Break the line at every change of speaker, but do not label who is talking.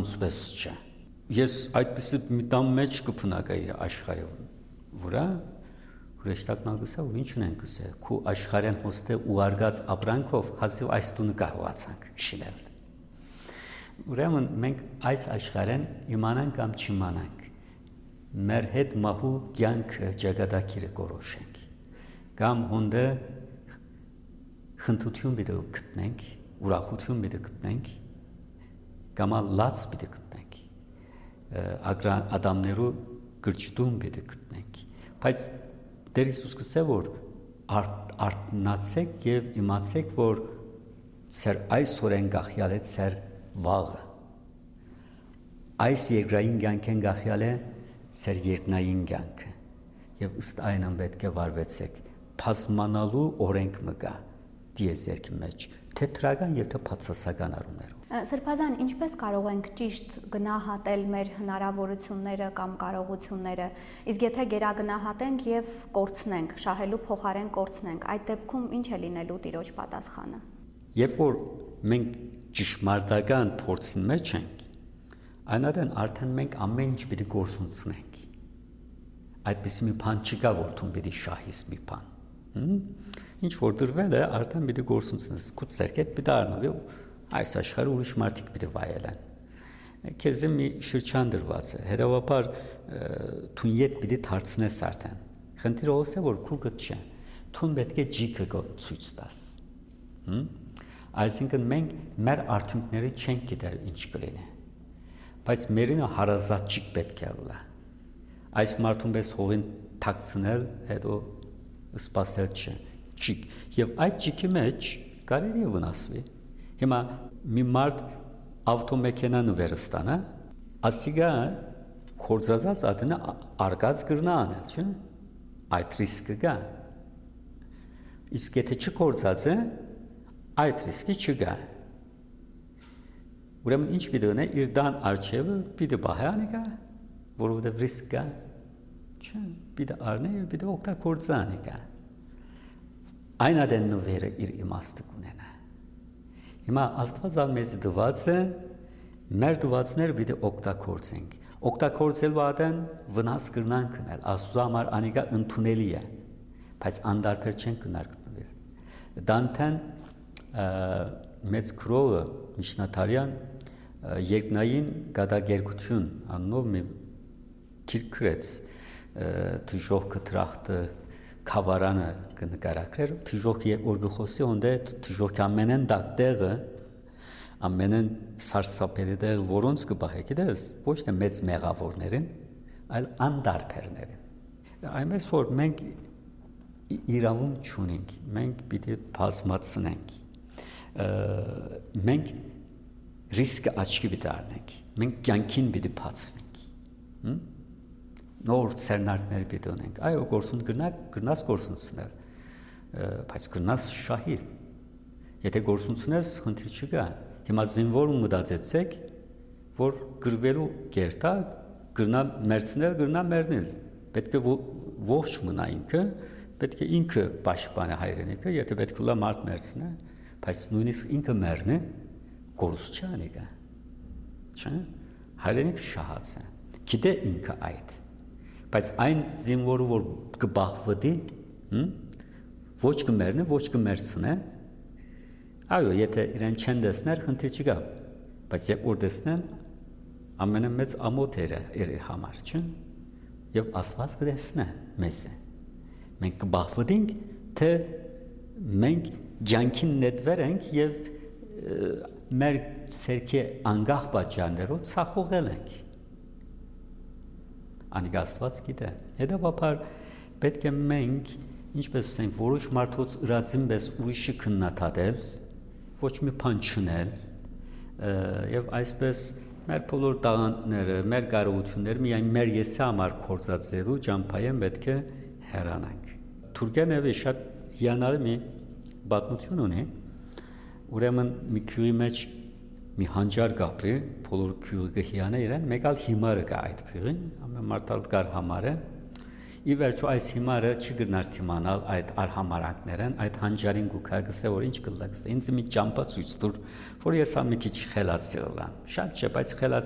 անոնցպես չէ։ Ես այդպիսի մի տամ մեջ կփնակայի աշխարհի վրա, հրեշտակնալսա ու ինչ ունենք ասել, քու աշխարհեն հոստե ու արգած ապրանքով հազիվ այս տունը կարողացանք շինել։ Ուրեմն մենք այս աշխարհեն իմանանք կամ չիմանանք, մեր հետ մահու կյանքը ճակատագիրը կորոշենք, կամ հոնդե խնդություն պիտի գտնենք, ուրախություն պիտի գտնենք, կամ լաց պիտի գտնենք, ադամներու գրճտում պիտի գտնենք, բայց Տեր Հիսուս կսե որ արթնացեք եւ իմացեք որ ծեր այսօրեն գախյալ է ծեր վաղը այս երկրային կյանքեն գախյալ է ծեր երկնային կյանքը եւ ըստ այնն պետք է վարվեցեք բազմանալու օրենք մգա դիեզերքի մեջ թե թրական եւ թե բացասական առումներով
Սրբազան ինչպես կարող ենք ճիշտ գնահատել մեր հնարավորությունները կամ կարողությունները իսկ եթե գերագնահատենք եւ կորցնենք շահելու փոխարեն կորցնենք այդ դեպքում ինչ է լինելու Տիրոջ պատասխանը
Երբ որ մենք ճշմարտական փորձին մեջ ենք այնադեն արդեն մենք ամեն ինչ պիտի գործունեենք այդպես մի բան չկա որ դու պիտի շահես մի բան ինչ որ դրվել է արդեն պիտի գործունեես քու ցերկետ պիտի առնվի այս աշխարհը ուրիշ մարդիկ պիտի վայելեն քեզ մի շրջան դրված է հետևաբար դու իդ պիտի դարձնես արդեն խնդիրը ո՞ս է որ քու գտչե դու պետք է ջիկը ցույց տաս այսինքն մենք մեր արդյունքները չենք գիտեր ինչ կլինի բայց մերինը հարազատ ջիկ պետք է լա այս մարդուն պես հողին թաքցնել հետո սպասել չէ ջիկ եւ այդ ջիկի մեջ կարելի է վնասվի հիմա մի մարդ ավտոմեքենան վերստանա ասիգա կորզածած ադնա արգած գրնա անել չէ այդ ռիսկը կա իսկ եթե չկորզած է այդ ռիսկի չկա ուրեմն ինչ պիտի ունե իր դան արչևը պիտի բահանի կա որովհետև ռիսկ կա չէ պիտի առնի եւ պիտի օգտագործանի կա այն ադեն նվերը իր իմաստը կունենա հիմա Աստված մեզ դված է մեր դվածները պիտի օգտագործենք օգտագործելու ադեն վնաս կրնան կնել Աստծո համար անիկա ընդունելի է բայց անդարբեր չեն կնար գտնվել Դանթեն մեծ քրոը Միշնաթարյան երկնային գադագերգություն աննով մի գիրք գրեց թժողքը տրախտը խավարանը կնկարագրեր թժողքի օրգխոսի հոնդե թժողքի ամենեն դակտեղը ամենեն սարսափելի դեղ որոնց կբահե գիտես ոչ թե մեծ մեղավորներին այլ անդարբերներին այնպես որ մենք իրավուն չունենք մենք պիտի բազմացնենք մենք ռիսկը աչքի պիտի առնենք մենք կյանքին պիտի բացվենք նոր ցերնարկներ պիտի ունենք այո գործուն գրնաս գործունցնել բայց գրնաս շահիր եթե գործունցնես խնդիր չկա հիմա զինվորում մտածեցեք որ գրվելու գերտա գրնա մերցնել գրնա մեռնել պետք է ողջ մնա ինքը պետք է ինքը պաշտպանի հայրենիքը եթե պետք է լա մարդ մերցնե բայց նույնիսկ ինքը մեռնե գործ չանի կա չէ հայրենիքը շահած է գիտե ինքը այդ բայց այն զինվորը որ կբախվի ոչ կմեռնե ոչ կմերցնե այո եթե իրեն չեն դեսներ խնդիր չկա բայց երբ որ դեսնեն ամենամեծ ամոթերը իր համար չէ եւ Աստված կդեսնե մեզ մենք կբախվենք թե մենք ցանկին նետվենք եւ մեր ցերքի անգախ պատճառներով ցախողել ենք Անիգ Աստված գիտե հետաբար պետք է մենք ինչպես ասենք որոշ մարդոց ըրածին պես ուրիշը քննադատել ոչ մի բան չնել եւ այսպես մեր բոլոր տաղանդները մեր կարողությունները միայն մեր եսի համար կործածելու ճամփայեն պետք է հեռանանք Թուրքիան շատ հիանալի մի պատմություն ունի ուրեմն մի քյուի մեջ մի հանճար գապրի բոլոր քյուը հիանա իրեն մեկալ հիմարը կա այդ քյուին ամեն մարդալ կար համարը ի վերջո այս հիմարը չգնար թիմանալ այդ արհամարանքներն այդ հանճարին գուքա գսե որ ինչ կլակս ինձ մի ճամփա ցույց տուր որ ես ամի քիչ խելացի լամ շատ չէ բայց խելացի